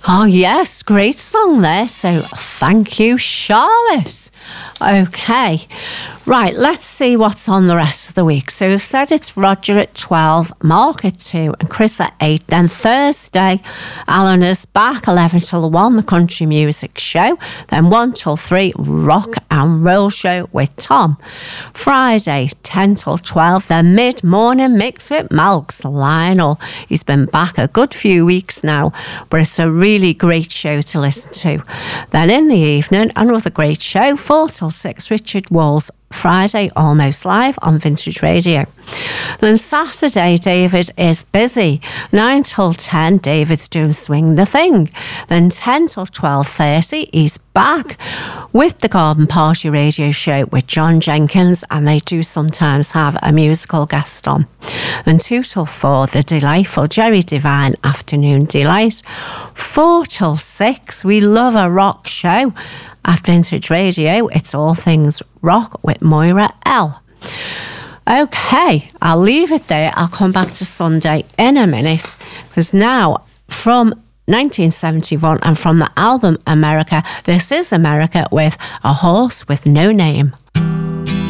Oh, yes, great song there. So thank you, Charlotte. Okay, right, let's see what's on the rest of the week. So we've said it's Roger at 12, Mark at 2 and Chris at 8. Then Thursday, Alan is back 11 till 1, the country music show. Then 1 till 3, rock and roll show with Tom. Friday, 10 till 12, the mid-morning mix with Malks Lionel. He's been back a good few weeks now, but it's a really great show to listen to. Then in the evening, another great show, 4 till 6, Richard Walls, Friday Almost Live on Vintage Radio. Then Saturday, David is busy. 9 till 10, David's doing Swing the Thing. Then 10 till 12:30, he's back with the Garden Party Radio Show with John Jenkins, and they do sometimes have a musical guest on. Then 2 till 4, the delightful Jerry Devine Afternoon Delight. 4 till 6, we love a rock show. At Vintage Radio, it's all things rock with Moira L. Okay, I'll leave it there. I'll come back to Sunday in a minute, because now from 1971 and from the album America, this is America with A Horse with No Name.